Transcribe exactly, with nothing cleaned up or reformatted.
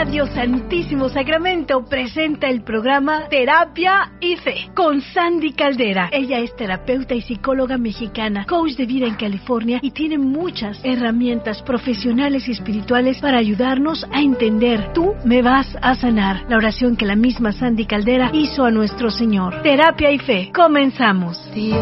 Radio Santísimo Sacramento presenta el programa Terapia y Fe con Sandy Caldera. Ella es terapeuta y psicóloga mexicana, coach de vida en California y tiene muchas herramientas profesionales y espirituales para ayudarnos a entender: tú me vas a sanar. La oración que la misma Sandy Caldera hizo a nuestro Señor. Terapia y Fe. Comenzamos.